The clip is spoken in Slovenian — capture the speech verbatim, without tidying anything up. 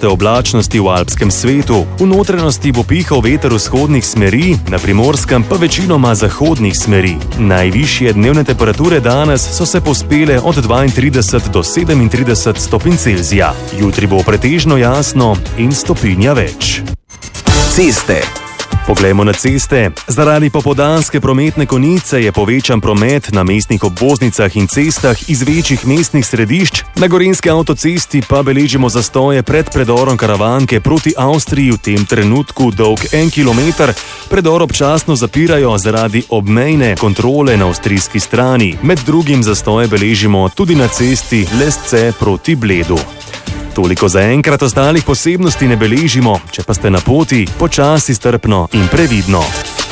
pogoste oblačnosti v alpskem svetu. V notranjosti bo pihal veter vzhodnih smeri, na Primorskem pa večinoma zahodnih smeri. Najvišje dnevne temperature danes so se povzpele od dvaintrideset do sedemintrideset stopinj Celzija. Jutri bo pretežno jasno in stopinja več. Ceste. Poglejmo na ceste. Zaradi popoldanske prometne konice je povečan promet na mestnih obvoznicah in cestah iz večjih mestnih središč, na gorenjski avtocesti pa beležimo zastoje pred predorom Karavanke proti Avstriji v tem trenutku dolg en kilometer. Predor občasno zapirajo zaradi obmejne kontrole na avstrijski strani. Med drugim zastoje beležimo tudi na cesti Lesce proti Bledu. Toliko za enkrat, ostalih posebnosti ne beležimo, če pa ste na poti, počasi, strpno in previdno.